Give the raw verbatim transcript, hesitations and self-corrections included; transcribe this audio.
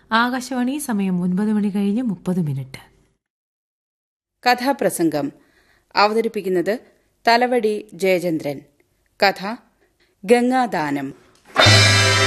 ആകാശവാണി സമയം ഒൻപത് മണി കഴിഞ്ഞ് മുപ്പത് മിനിറ്റ്. കഥാപ്രസംഗം അവതരിപ്പിക്കുന്നത് തലവടി ജയചന്ദ്രൻ. കഥ ഗംഗാദാനം.